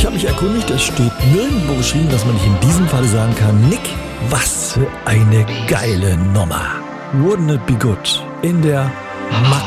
habe mich erkundigt, es steht nirgendwo geschrieben, dass man nicht in diesem Falle sagen kann, Nick, was für eine geile Nummer. Wouldn't it be good? In der